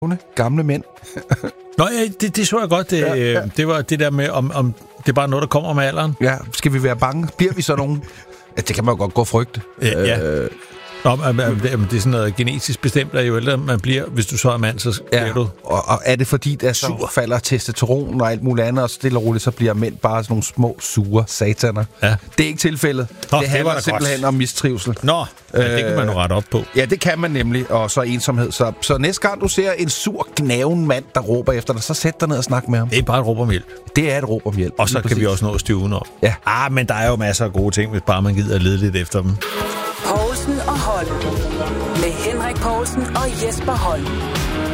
gamle mænd. Nå ja, det så jeg godt. Det var det der med, om det er bare noget, der kommer med alderen. Ja, skal vi være bange? Bliver vi så nogen? Ja, det kan man jo godt gå og frygte. Ja. Det er sådan noget genetisk bestemt, at jo ældre man bliver, hvis du så er mand, så bliver du... Og er det fordi, der så falder testosteron og alt muligt andet, og stille og roligt, så bliver mænd bare sådan nogle små, sure sataner? Ja. Det er ikke tilfældet. Det handler simpelthen om mistrivsel. Nå, det kan man jo rette op på. Ja, det kan man nemlig, og så ensomhed. Så næste gang du ser en sur, gnaven mand, der råber efter dig, så sæt dig ned og snak med ham. Det er bare et råb om hjælp. Det er et råb om hjælp. Og så kan vi også nå at styre udenom. Ja. Men der er jo masser af gode ting, hvis bare man gider at lede lidt efter dem. Povlsen og Holm. Med Henrik Povlsen og Jesper Holm.